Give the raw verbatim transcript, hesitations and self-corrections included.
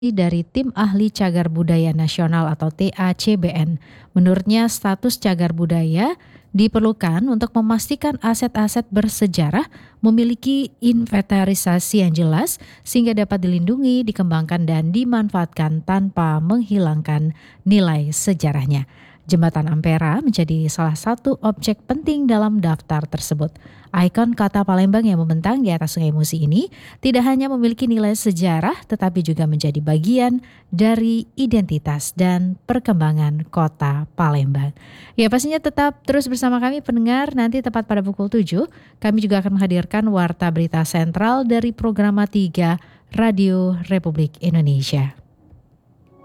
Dari Tim Ahli Cagar Budaya Nasional atau T A C B N. Menurutnya status cagar budaya diperlukan untuk memastikan aset-aset bersejarah memiliki inventarisasi yang jelas sehingga dapat dilindungi, dikembangkan dan dimanfaatkan tanpa menghilangkan nilai sejarahnya. Jembatan Ampera menjadi salah satu objek penting dalam daftar tersebut. Ikon kota Palembang yang membentang di atas Sungai Musi ini tidak hanya memiliki nilai sejarah tetapi juga menjadi bagian dari identitas dan perkembangan kota Palembang. Ya, pastinya tetap terus bersama kami pendengar, nanti tepat pada pukul tujuh kami juga akan menghadirkan Warta Berita Sentral dari Programa tiga Radio Republik Indonesia.